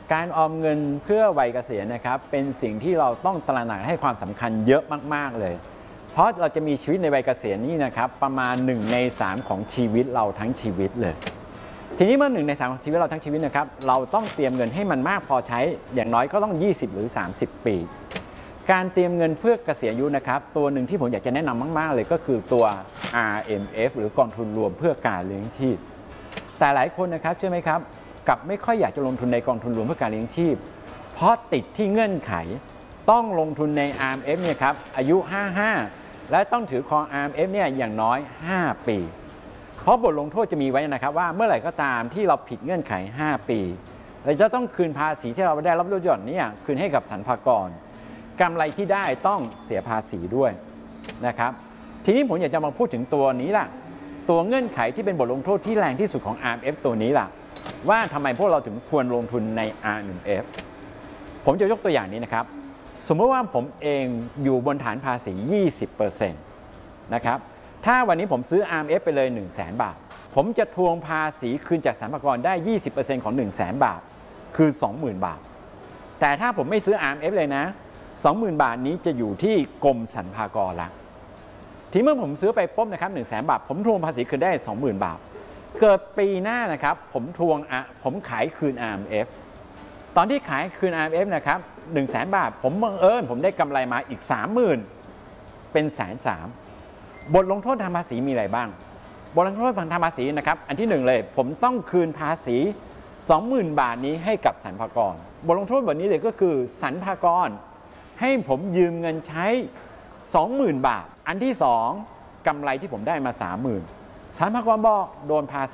การออมเงินเพื่อวัยเกษียณนะครับเป็นสิ่งที่เราต้องตระหนักให้ความสำคัญเยอะมากๆเลยเพราะเราจะมีชีวิตในวัยเกษียณนี่นะครับประมาณ1 ใน 3ของชีวิตเราทั้งชีวิตเลยทีนี้เมื่อ1 ใน 3ของชีวิตเราทั้งชีวิตนะครับเราต้องเตรียมเงินให้มันมากพอใช้อย่างน้อยก็ต้อง20หรือ30 ปีการเตรียมเงินเพื่อเกษียณอายุนะครับตัวหนึ่งที่ผมอยากจะแนะนำมากๆเลยก็คือตัว RMF หรือกองทุนรวมเพื่อการเลี้ยงชีพแต่หลายคนนะครับเชื่อไหมครับกลับไม่ค่อยอยากจะลงทุนในกองทุนรวมเพื่อการเลี้ยงชีพเพราะติดที่เงื่อนไขต้องลงทุนใน RMF เนี่ยครับอายุ55และต้องถือครอง RMF เนี่ยอย่างน้อย5 ปีเพราะบทลงโทษจะมีไว้นะครับว่าเมื่อไหร่ก็ตามที่เราผิดเงื่อนไข5 ปีเราจะต้องคืนภาษีที่เราได้รับลดหย่อนเนี่ยคืนให้กับสรรพากรกำไรที่ได้ต้องเสียภาษีด้วยนะครับทีนี้ผมอยากจะมาพูดถึงตัวนี้ล่ะตัวเงื่อนไขที่เป็นบทลงโทษที่แรงที่สุดของ RMF ตัวนี้ล่ะว่าทำไมพวกเราถึงควรลงทุนใน RMF ผมจะยกตัวอย่างนี้นะครับสมมติว่าผมเองอยู่บนฐานภาษี 20% นะครับถ้าวันนี้ผมซื้อ RMF ไปเลย 100,000 บาทผมจะทวงภาษีคืนจากสรรพากรได้ 20% ของ 100,000 บาทคือ 20,000 บาทแต่ถ้าผมไม่ซื้อ RMF เลยนะ 20,000 บาทนี้จะอยู่ที่กรมสรรพากรละทีเมื่อผมซื้อไปปุ๊บนะครับ 100,000 บาทผมทวงภาษีคืนได้ 20,000 บาทเกิดปีหน้านะครับผมขายคืน RMF ตอนที่ขายคืน RMF นะครับ 100,000 บาทผมบังเอิญผมได้กำไรมาอีก 30,000 เป็น130,000บทลงโทษทางภาษีมีอะไรบ้างบทลงโทษทางภาษีนะครับอันที่1เลยผมต้องคืนภาษี 20,000 บาทนี้ให้กับสรรพากรบทลงโทษแบบนี้เลยก็คือสรรพากรให้ผมยืมเงินใช้ 20,000 บาทอันที่2กำไรที่ผมได้มา 30,000สรรพากรบอกโดนภาษี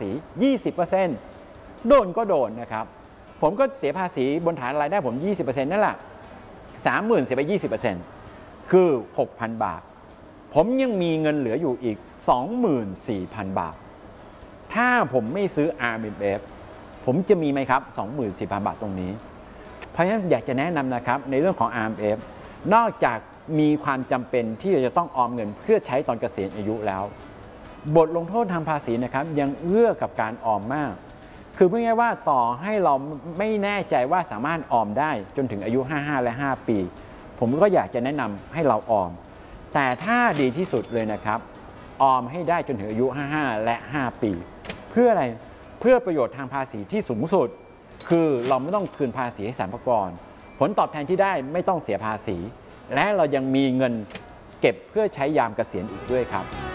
20% โดนก็โดนนะครับผมก็เสียภาษีบนฐานรายได้ผม 20% นั่นแหละ 30,000 เสียไป 20% คือ 6,000 บาทผมยังมีเงินเหลืออยู่อีก 24,000 บาทถ้าผมไม่ซื้อ RMF ผมจะมีไหมครับ 24,000 บาทตรงนี้เพราะฉะนั้นอยากจะแนะนำนะครับในเรื่องของ RMF นอกจากมีความจำเป็นที่เราจะต้องออมเงินเพื่อใช้ตอนเกษียณอายุแล้วบทลงโทษทางภาษีนะครับยังเอื้อกับการออมมากคือพูดง่ายๆว่าต่อให้เราไม่แน่ใจว่าสามารถออมได้จนถึงอายุ55และ5ปีผมก็อยากจะแนะนำให้เราออมแต่ถ้าดีที่สุดเลยนะครับออมให้ได้จนถึงอายุ55และ5ปีเพื่ออะไรเพื่อประโยชน์ทางภาษีที่สูงสุดคือเราไม่ต้องคืนภาษีให้สรรพากรผลตอบแทนที่ได้ไม่ต้องเสียภาษีและเรายังมีเงินเก็บเพื่อใช้ยามเกษียณอีกด้วยครับ